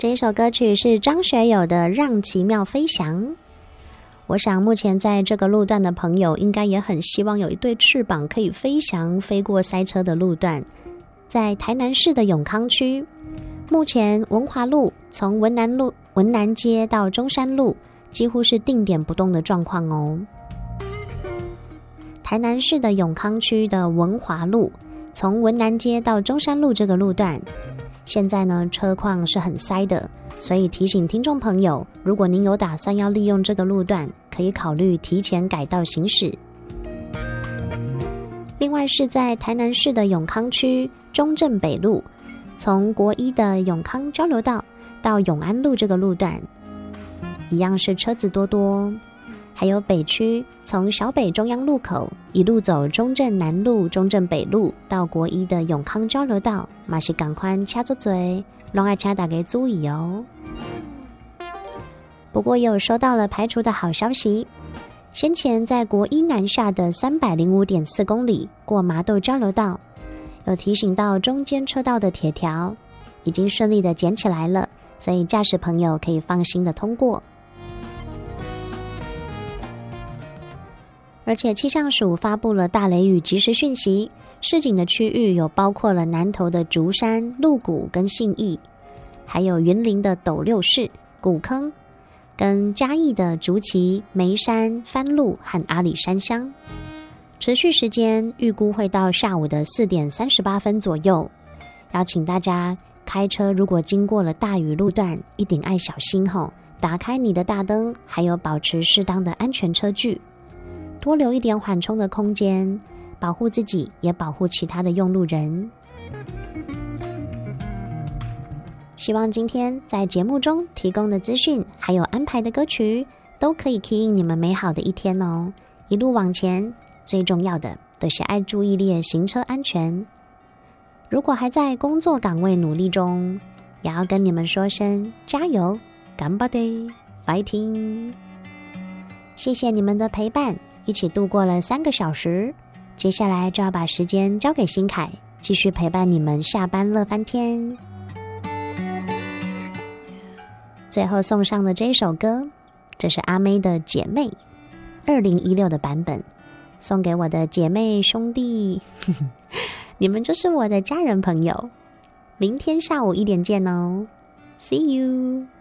这一首歌曲是张学友的《让奇妙飞翔》。我想目前在这个路段的朋友应该也很希望有一对翅膀可以飞翔，飞过塞车的路段。在台南市的永康区，目前文华路从文南街到中山路几乎是定点不动的状况哦。台南市的永康区的文华路从文南街到中山路这个路段，现在呢车况是很塞的，所以提醒听众朋友，如果您有打算要利用这个路段，可以考虑提前改道行驶。另外是在台南市的永康区中正北路，从国一的永康交流道到永安路这个路段，一样是车子多多。还有北区从小北中央路口一路走中正南路、中正北路到国一的永康交流道，嘛是赶快掐住嘴，拢爱掐打给注意哦。不过也有收到了排除的好消息，先前在国一南下的305.4公里过麻豆交流道，有提醒到中间车道的铁条已经顺利的捡起来了，所以驾驶朋友可以放心的通过。而且气象署发布了大雷雨即时讯息，示警的区域有包括了南投的竹山、鹿谷跟信义，还有云林的斗六市、古坑，跟嘉义的竹崎、梅山、番路和阿里山乡。持续时间预估会到下午的4点38分左右，要请大家开车如果经过了大雨路段，一定爱小心吼，打开你的大灯，还有保持适当的安全车距，多留一点缓冲的空间，保护自己也保护其他的用路人。希望今天在节目中提供的资讯还有安排的歌曲都可以吸引你们美好的一天哦。一路往前，最重要的都是爱注意力行车安全。如果还在工作岗位努力中，也要跟你们说声加油，干巴的 fighting。 谢谢你们的陪伴，一起度过了3个小时，接下来就要把时间交给新凯，继续陪伴你们下班乐翻天。最后送上的这一首歌，这是阿妹的姐妹2016的版本，送给我的姐妹兄弟你们就是我的家人朋友。明天下午1点见哦， See you。